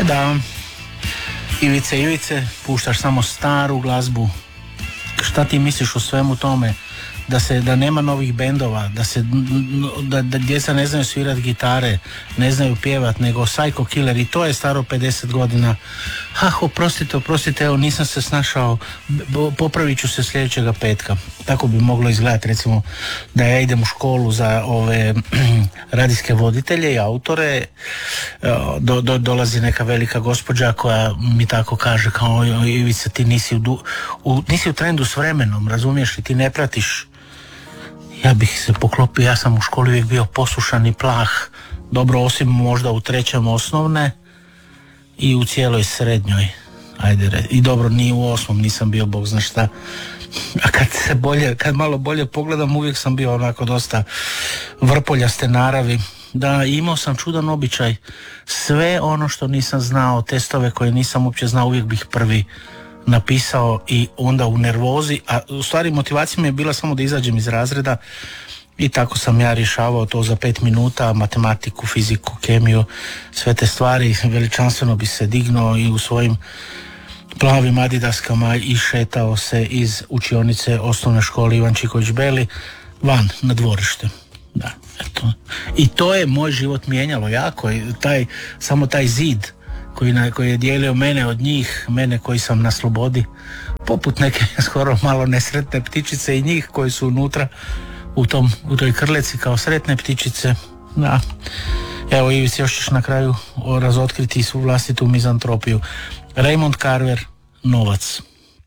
Da, Ivice, puštaš samo staru glazbu. Šta ti misliš o svemu tome? Da nema novih bendova, da djeca ne znaju svirati gitare, ne znaju pjevat, nego Psycho Killer, i to je staro 50 godina. Oprostite, evo nisam se snašao, popravit ću se sljedećega petka. Tako bi moglo izgledati, recimo, da ja idem u školu za ove radijske voditelje i autore, dolazi neka velika gospođa koja mi tako kaže, kao Ivica, ti nisi u trendu s vremenom, razumiješ, i ti ne pratiš. Ja bih se poklopio, ja sam u školi uvijek bio poslušan i plah, dobro, osim možda u 3. osnovne i u cijeloj srednjoj, i dobro, ni u 8. nisam bio bog zna šta, a kad malo bolje pogledam, uvijek sam bio onako dosta vrpoljaste naravi. Da, imao sam čudan običaj, sve ono što nisam znao, testove koje nisam uopće znao, uvijek bih prvi napisao, i onda u nervozi, a u stvari motivacija mi je bila samo da izađem iz razreda, i tako sam ja rješavao to za 5 minuta, matematiku, fiziku, kemiju, sve te stvari, veličanstveno bi se dignuo i u svojim plavim adidaskama i šetao se iz učionice osnovne škole Ivan Čiković Beli van na dvorište. Da, eto. I to je moj život mijenjalo jako, samo taj zid koji je dijelio mene od njih, mene koji sam na slobodi, poput neke skoro malo nesretne ptičice, i njih koji su unutra u toj krleci kao sretne ptičice. Da. Evo, Ivici, još ćeš na kraju razotkriti svu vlastitu mizantropiju. Raymond Carver, Novac.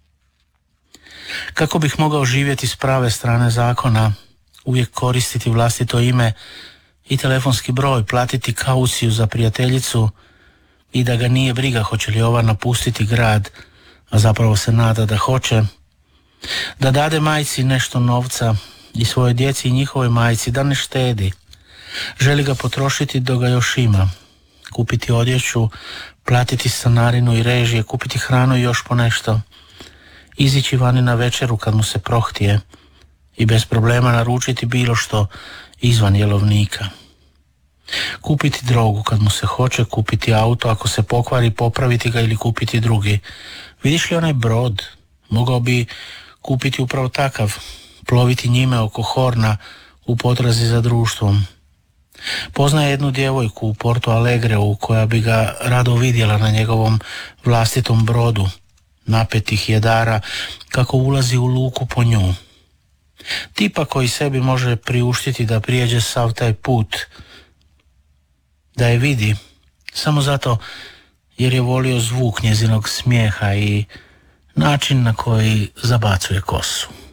Kako bih mogao živjeti s prave strane zakona, uvijek koristiti vlastito ime i telefonski broj, platiti kauciju za prijateljicu i da ga nije briga hoće li ova napustiti grad, a zapravo se nada da hoće, da dade majci nešto novca i svojoj djeci i njihovoj majci, da ne štedi, želi ga potrošiti dok ga još ima, kupiti odjeću, platiti stanarinu i režije, kupiti hranu i još po nešto, izići vani na večeru kad mu se prohtije i bez problema naručiti bilo što izvan jelovnika. Kupiti drogu kad mu se hoće, kupiti auto ako se pokvari, popraviti ga ili kupiti drugi. Vidiš li onaj brod? Mogao bi kupiti upravo takav, ploviti njime oko Horna u potrazi za društvom. Poznaje jednu djevojku u Porto Alegreu koja bi ga rado vidjela na njegovom vlastitom brodu, napetih jedara, kako ulazi u luku po nju. Tipa koji sebi može priuštiti da prijeđe sav taj put, da je vidi, samo zato jer je volio zvuk njezinog smijeha i način na koji zabacuje kosu.